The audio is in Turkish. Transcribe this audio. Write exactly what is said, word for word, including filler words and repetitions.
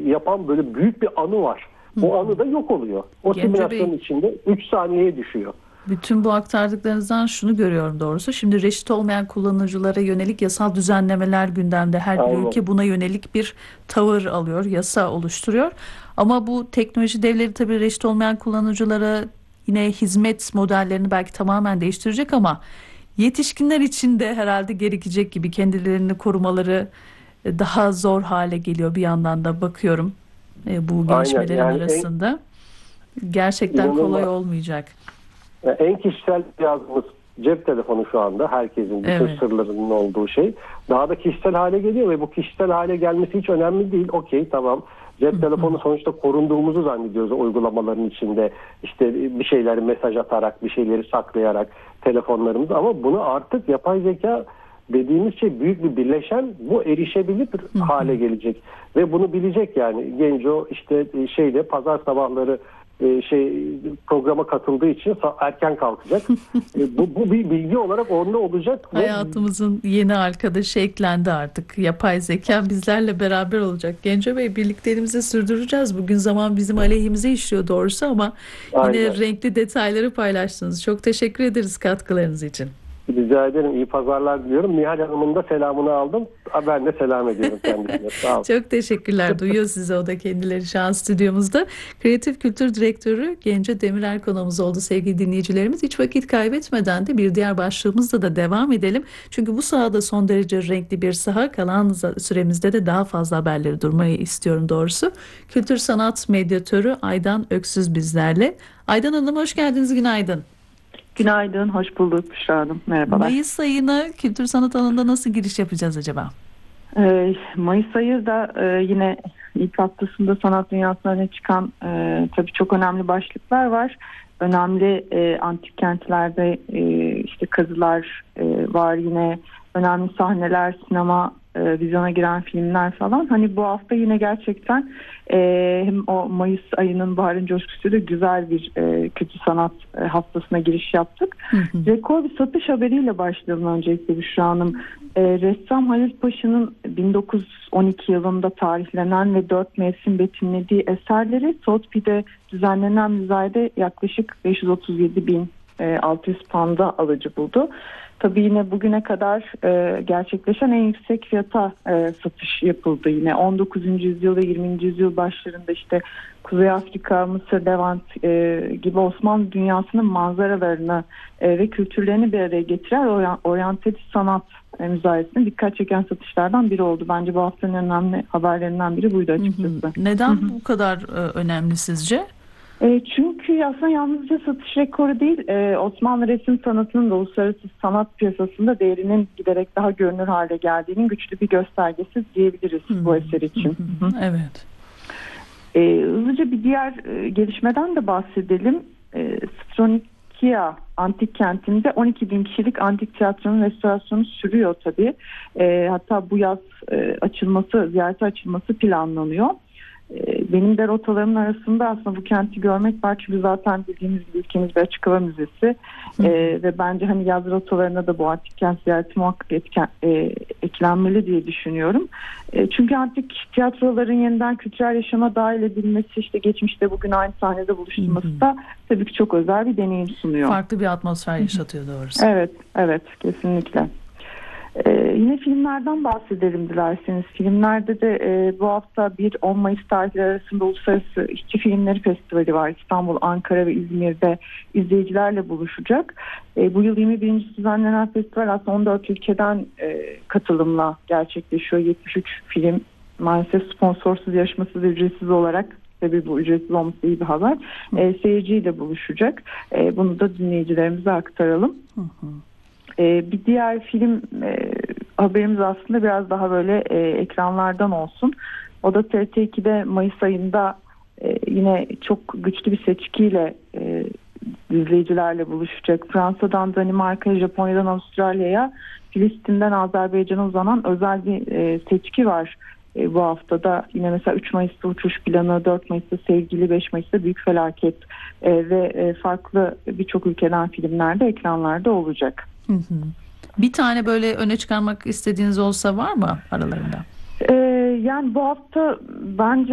yapan böyle büyük bir anı var. O anı da yok oluyor. O Gence simülasyonun Bey, içinde üç saniyeye düşüyor. bütün bu aktardıklarınızdan şunu görüyorum doğrusu. Şimdi reşit olmayan kullanıcılara yönelik yasal düzenlemeler gündemde. Her bir Aynen. ülke buna yönelik bir tavır alıyor, yasa oluşturuyor. Ama bu teknoloji devleri tabii reşit olmayan kullanıcılara yine hizmet modellerini belki tamamen değiştirecek ama yetişkinler için de herhalde gerekecek gibi kendilerini korumaları e, daha zor hale geliyor bir yandan da bakıyorum e, bu Aynen. gelişmelerin Yani arasında. Gerçekten en, kolay olmayacak. Yani en kişisel cihazımız cep telefonu şu anda, herkesin bütün Evet. sırlarının olduğu şey. Daha da kişisel hale geliyor ve bu kişisel hale gelmesi hiç önemli değil. Okey, tamam. Cep telefonu sonuçta korunduğumuzu zannediyoruz uygulamaların içinde. İşte bir şeyleri mesaj atarak, bir şeyleri saklayarak telefonlarımız, ama bunu artık yapay zeka dediğimiz şey büyük bir birleşen, bu erişebilir hale gelecek ve bunu bilecek. Yani Genco işte şeyde pazar sabahları e, şey programa katıldığı için sa- erken kalkacak. E, bu, bu bir bilgi olarak onda olacak. ve Hayatımızın yeni arkadaşı eklendi artık. Yapay zeka bizlerle beraber olacak. Genco Bey, birlikteliğimizi sürdüreceğiz. Bugün zaman bizim aleyhimize işliyor doğrusu ama yine Aynen. renkli detayları paylaştınız. Çok teşekkür ederiz katkılarınız için. Rica ederim. İyi pazarlar diliyorum. Nihal Hanım'ın da selamını aldım. Ha, ben de selam ediyorum kendisine. Sağ olun. Çok teşekkürler. Duyuyor size o da kendileri şu an stüdyomuzda. Kreatif Kültür Direktörü Genco Demirer konuğumuz oldu sevgili dinleyicilerimiz. Hiç vakit kaybetmeden de bir diğer başlığımızla da devam edelim. Çünkü bu sahada son derece renkli bir saha. Kalan süremizde de daha fazla haberleri durmayı istiyorum doğrusu. Kültür sanat medyatörü Aydan Öksüz bizlerle. Aydan Hanım, hoş geldiniz. Günaydın. Günaydın, hoş bulduk Büşra Hanım. Merhabalar. Mayıs ayına kültür sanat alanında nasıl giriş yapacağız acaba? Ee, Mayıs ayı da e, yine ilk haftasında sanat dünyasına öne çıkan e, tabii çok önemli başlıklar var. Önemli e, antik kentlerde e, işte kazılar e, var, yine önemli sahneler, sinema, e, vizyona giren filmler falan. Hani bu hafta yine gerçekten e, hem o Mayıs ayının baharın coşkusuyla güzel bir e, kültür sanat e, haftasına giriş yaptık. Hı hı. Rekor bir satış haberiyle başlayalım öncelikle Büşra Hanım. E, ressam Halil Paşa'nın bin dokuz yüz on iki yılında tarihlenen ve dört mevsim betimlediği eserleri Sotheby'de düzenlenen müzayede yaklaşık beş yüz otuz yedi bin altı yüz pound'a alıcı buldu. Tabii yine bugüne kadar e, gerçekleşen en yüksek fiyata e, satış yapıldı. Yine on dokuzuncu yüzyıl ve yirminci yüzyıl başlarında işte Kuzey Afrika, Mısır, Levant e, gibi Osmanlı dünyasının manzaralarını e, ve kültürlerini bir araya getiren oryan, oryantalist sanat e, müzayesine dikkat çeken satışlardan biri oldu. Bence bu haftanın önemli haberlerinden biri buydu açıkçası. Hı hı. Neden Hı hı. bu kadar e, önemli sizce? E, çünkü aslında yalnızca satış rekoru değil, e, Osmanlı resim sanatının da uluslararası sanat piyasasında değerinin giderek daha görünür hale geldiğinin güçlü bir göstergesi diyebiliriz Hmm. bu eser için. Hı hı. Evet. E, hızlıca bir diğer e, gelişmeden de bahsedelim. E, Stronikia antik kentinde on iki bin kişilik antik tiyatronun restorasyonu sürüyor tabii. E, hatta bu yaz e, açılması, ziyarete açılması planlanıyor. Benim de rotalarımın arasında aslında bu kenti görmek var, çünkü zaten bildiğimiz gibi ülkemiz bir açık hava müzesi ee, ve bence hani yaz rotalarına da bu antik kent ziyareti muhakkak etken, e, eklenmeli diye düşünüyorum. E, çünkü antik tiyatroların yeniden kültürel yaşama dahil edilmesi, işte geçmişte bugün aynı sahnede buluşturması da tabii ki çok özel bir deneyim sunuyor. Farklı bir atmosfer yaşatıyor doğrusu. Evet, evet, kesinlikle. Ee, yine filmlerden bahsedelim dilerseniz. Filmlerde de e, bu hafta bir on Mayıs tarihleri arasında Uluslararası İşçi Filmleri Festivali var. İstanbul, Ankara ve İzmir'de izleyicilerle buluşacak. E, bu yıl yirmi birincisi düzenlenen festival aslında on dört ülkeden e, katılımla gerçekleşiyor. yetmiş üç film maalesef sponsorsuz, yarışmasız, ücretsiz olarak, tabii bu ücretsiz olması iyi bir haber, e, seyirciyle buluşacak. E, bunu da dinleyicilerimize aktaralım. Hı hı. Ee, bir diğer film e, haberimiz aslında biraz daha böyle e, ekranlardan olsun. O da T R T ikide Mayıs ayında e, yine çok güçlü bir seçkiyle e, izleyicilerle buluşacak. Fransa'dan Danimarka'ya, Japonya'dan Avustralya'ya, Filistin'den Azerbaycan'a uzanan özel bir e, seçki var. E, bu haftada yine mesela üç Mayıs'ta Uçuş Planı, dört Mayıs'ta Sevgili, beş Mayıs'ta Büyük Felaket e, ve e, farklı birçok ülkeden filmlerde ekranlarda olacak. Hı hı. Bir tane böyle öne çıkarmak istediğiniz olsa var mı aralarında? Ee, yani bu hafta bence